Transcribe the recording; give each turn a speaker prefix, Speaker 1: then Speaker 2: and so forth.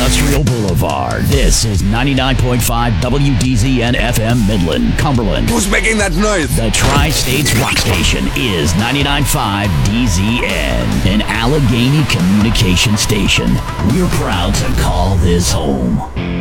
Speaker 1: Industrial Boulevard. This is 99.5 WDZN FM Midland, Cumberland.
Speaker 2: Who's making that noise?
Speaker 1: The Tri-States Rock Station is 99.5 DZN, an Allegheny communication station. We're proud to call this home.